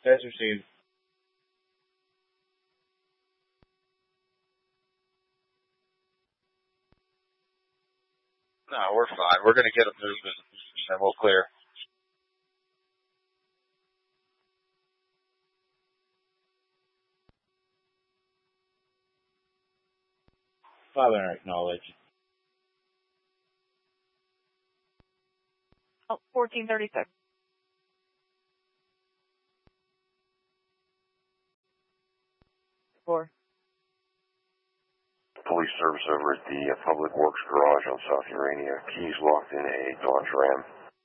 As received. No, we're fine. We're going to get them moving, and we'll clear. 500 acknowledged. 1436. Four. Police service over at the Public Works Garage on South Urania. Keys locked in a Dodge Ram.